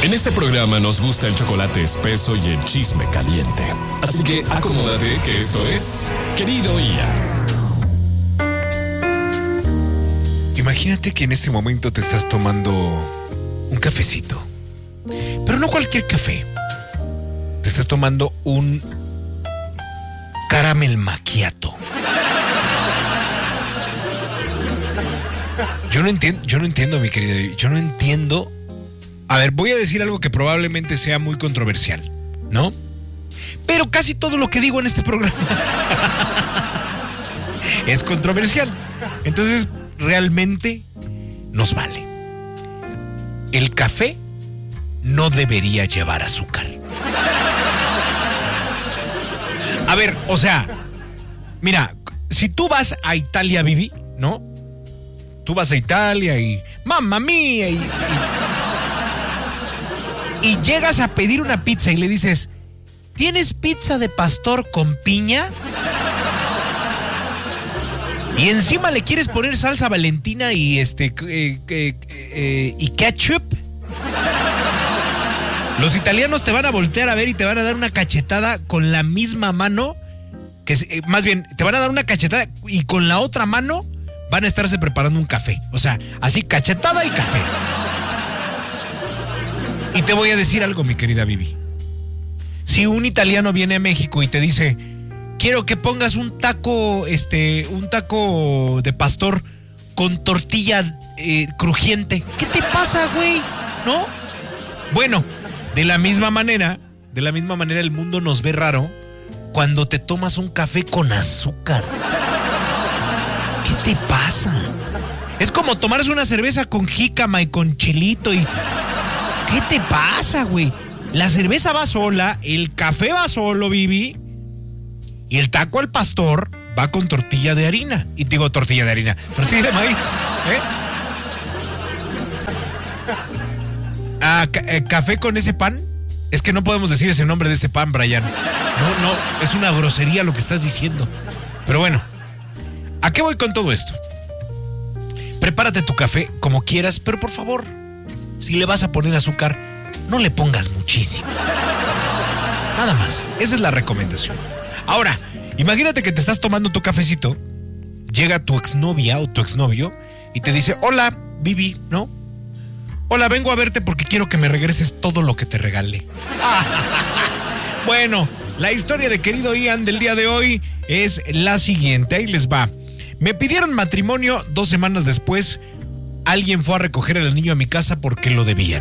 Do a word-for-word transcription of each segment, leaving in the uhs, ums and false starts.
En este programa nos gusta el chocolate espeso y el chisme caliente. Así que acomódate que esto es Querido Ian. Imagínate que en este momento te estás tomando un cafecito. Pero no cualquier café. Te estás tomando un caramel macchiato. Yo no entiendo, yo no entiendo, mi querida, yo no entiendo. A ver, voy a decir algo que probablemente sea muy controversial, ¿no? Pero casi todo lo que digo en este programa es controversial. Entonces, realmente nos vale. El café no debería llevar azúcar. A ver, o sea, mira, si tú vas a Italia, Vivi, ¿no? Tú vas a Italia y mamma mía y, y, y llegas a pedir una pizza y le dices, ¿tienes pizza de pastor con piña? Y encima le quieres poner salsa Valentina y este eh, eh, eh, y ketchup. Los italianos te van a voltear a ver y te van a dar una cachetada con la misma mano, que eh, más bien te van a dar una cachetada y con la otra mano van a estarse preparando un café. O sea, así cachetada y café. Y te voy a decir algo, mi querida Vivi. Si un italiano viene a México y te dice, quiero que pongas un taco, este, un taco de pastor con tortilla eh, crujiente. ¿Qué te pasa, güey? ¿No? Bueno, de la misma manera, de la misma manera el mundo nos ve raro cuando te tomas un café con azúcar. ¿Qué te pasa? Es como tomarse una cerveza con jícama y con chilito y... ¿Qué te pasa, güey? La cerveza va sola, el café va solo, Vivi, y el taco al pastor va con tortilla de harina. Y digo tortilla de harina, tortilla de maíz, ¿eh? Ah, ca- eh, café con ese pan. Es que no podemos decir ese nombre de ese pan, Brian. No, no, es una grosería lo que estás diciendo. Pero bueno, ¿a qué voy con todo esto? Prepárate tu café como quieras, pero por favor, si le vas a poner azúcar, no le pongas muchísimo. Nada más, esa es la recomendación. Ahora, imagínate que te estás tomando tu cafecito, llega tu exnovia o tu exnovio y te dice, hola, Vivi, ¿no? Hola, vengo a verte porque quiero que me regreses todo lo que te regalé. Bueno, la historia de Querido Ian del día de hoy es la siguiente, ahí les va. Me pidieron matrimonio, dos semanas después, alguien fue a recoger al niño a mi casa porque lo debían.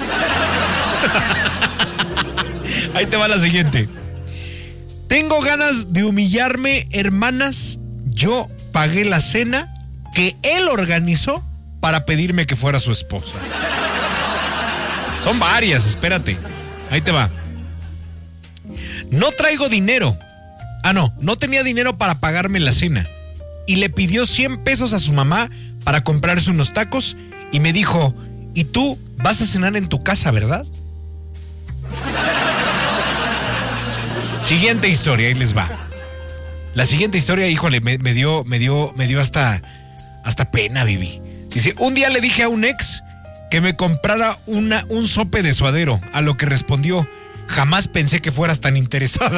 Ahí te va la siguiente. Tengo ganas de humillarme, hermanas. Yo pagué la cena que él organizó para pedirme que fuera su esposa. Son varias, espérate. Ahí te va. No traigo dinero. Ah, no, no tenía dinero para pagarme la cena. Y le pidió cien pesos a su mamá para comprarse unos tacos y me dijo, ¿y tú vas a cenar en tu casa, verdad? Siguiente historia, ahí les va. La siguiente historia, híjole, me, me dio, me dio, me dio hasta, hasta pena, Vivi. Dice, un día le dije a un ex que me comprara una, un sope de suadero, a lo que respondió, jamás pensé que fueras tan interesada.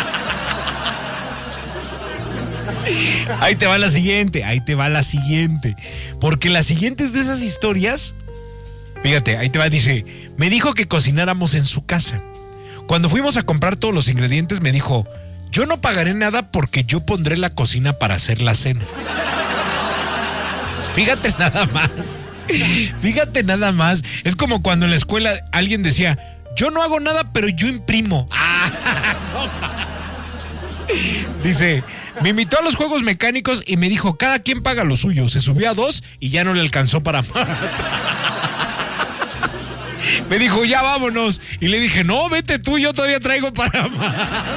Ahí te va la siguiente, ahí te va la siguiente. Porque la siguiente es de esas historias. Fíjate, ahí te va, dice, me dijo que cocináramos en su casa. Cuando fuimos a comprar todos los ingredientes me dijo, yo no pagaré nada porque yo pondré la cocina para hacer la cena. Fíjate nada más. Fíjate nada más. Es como cuando en la escuela alguien decía, yo no hago nada pero yo imprimo. Ah, no. Dice, me invitó a los juegos mecánicos y me dijo, cada quien paga lo suyo. Se subió a dos y ya no le alcanzó para más. Me dijo, ya vámonos. Y le dije, no, vete tú, yo todavía traigo para más.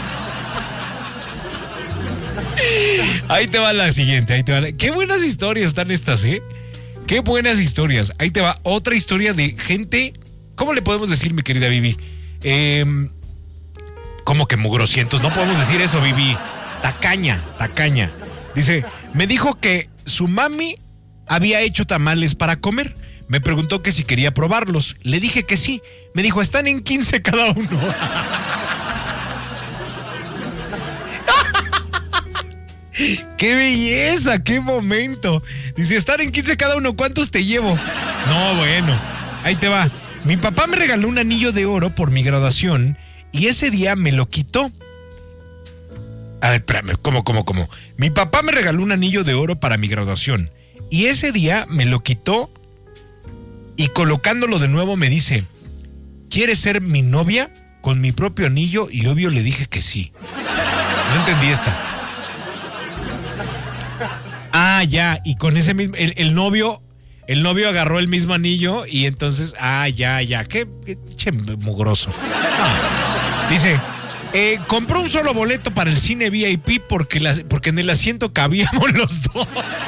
Ahí te va la siguiente, ahí te va la... Qué buenas historias están estas, ¿eh? Qué buenas historias. Ahí te va otra historia de gente, ¿cómo le podemos decir, mi querida Vivi? Eh, ¿Cómo que mugrosientos? No podemos decir eso, Vivi. Tacaña, tacaña. Dice, me dijo que su mami había hecho tamales para comer, Me preguntó que si quería probarlos. Le dije que sí. Me dijo, están en quince cada uno. ¡Qué belleza! ¡Qué momento! Dice, están en quince cada uno. ¿Cuántos te llevo? No, bueno. Ahí te va. Mi papá me regaló un anillo de oro por mi graduación y ese día me lo quitó. A ver, espérame, ¿cómo, cómo, cómo? Mi papá me regaló un anillo de oro para mi graduación y ese día me lo quitó y colocándolo de nuevo me dice, ¿quieres ser mi novia? Con mi propio anillo y obvio le dije que sí. No entendí esta. Ah, ya, y con ese mismo, el, el novio, el novio agarró el mismo anillo y entonces, ah, ya, ya, qué, qué che mugroso. Ah, dice, eh, compró un solo boleto para el cine V I P porque, la, porque en el asiento cabíamos los dos.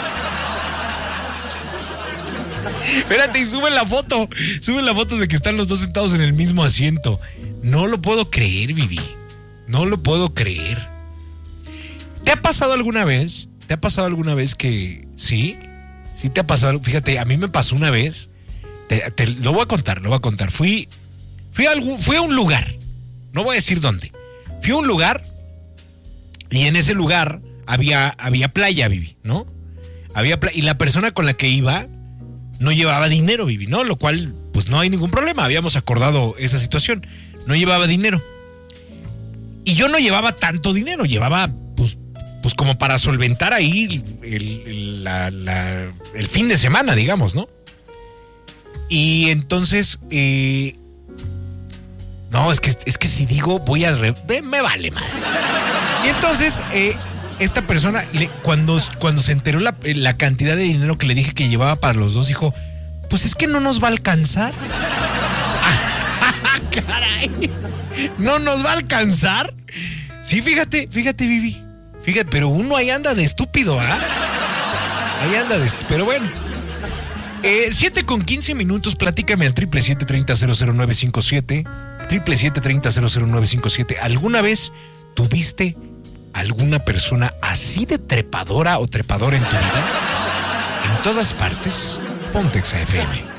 Espérate, y suben la foto, suben la foto de que están los dos sentados en el mismo asiento. No lo puedo creer, Vivi, no lo puedo creer. ¿Te ha pasado alguna vez? ¿Te ha pasado alguna vez que sí? Sí te ha pasado. Fíjate, a mí me pasó una vez. Te, te, lo voy a contar, lo voy a contar. Fui, fui, a algún, fui a un lugar. No voy a decir dónde. Fui a un lugar y en ese lugar había, había playa, Vivi, ¿no? Había playa, y la persona con la que iba no llevaba dinero, Vivi, ¿no? Lo cual, pues no hay ningún problema. Habíamos acordado esa situación. No llevaba dinero. Y yo no llevaba tanto dinero. Llevaba, pues, pues como para solventar ahí el, el, la, la, el fin de semana, digamos, ¿no? Y entonces, eh, no, es que, es que si digo voy a... Re, me vale madre. Y entonces, eh, esta persona, le, cuando, cuando se enteró la, la cantidad de dinero que le dije que llevaba para los dos, dijo, pues es que no nos va a alcanzar. Caray, ¿no nos va a alcanzar? Sí, fíjate, fíjate, Vivi. Fíjate, pero uno ahí anda de estúpido, ¿ah? ¿eh? Ahí anda de estúpido, pero bueno. Eh, siete con quince minutos, platícame al triple siete treinta cero cero nueve cinco siete. Triple siete treinta cero cero nueve cinco siete. ¿Alguna vez tuviste alguna persona así de trepadora o trepador en tu vida? En todas partes, Ponte Exa F M.